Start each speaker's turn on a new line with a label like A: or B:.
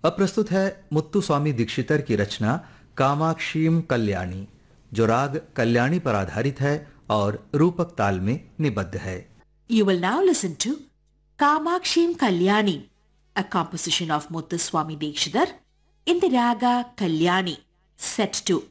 A: अब प्रस्तुत है मुत्तुस्वामी दीक्षितर की रचना कामाक्षीम कल्याणी, जो राग कल्याणी पर आधारित है और रूपक ताल में निबद्ध है।
B: You will now listen to Kamakshim Kalyani, a composition of Muthuswami Dikshidhar in the raga Kalyani, set to